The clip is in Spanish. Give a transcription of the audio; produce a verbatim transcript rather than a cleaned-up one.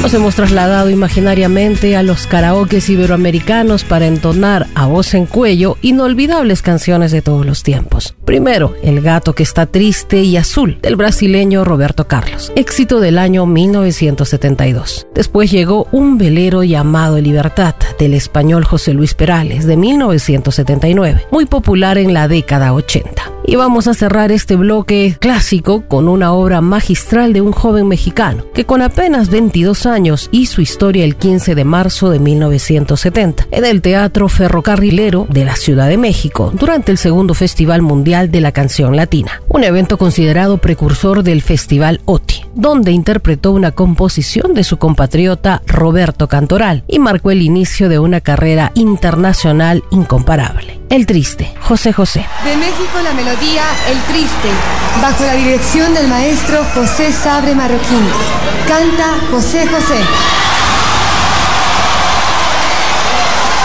Nos hemos trasladado imaginariamente a los karaokes iberoamericanos para entonar a voz en cuello inolvidables canciones de todos los tiempos. Primero, El gato que está triste y azul, del brasileño Roberto Carlos, éxito del año mil novecientos setenta y dos. Después llegó Un velero llamado Libertad, del español José Luis Perales, de mil novecientos setenta y nueve, muy popular en la década ochenta. Y vamos a cerrar este bloque clásico con una obra magistral de un joven mexicano que con apenas veintidós años hizo historia el quince de marzo de mil novecientos setenta en el Teatro Ferrocarrilero de la Ciudad de México durante el segundo Festival Mundial de la Canción Latina, un evento considerado precursor del Festival O T I, donde interpretó una composición de su compatriota Roberto Cantoral y marcó el inicio de una carrera internacional incomparable. El Triste, José José. De México la melodía El Triste, bajo la dirección del maestro José Sabre Marroquín. Canta José José.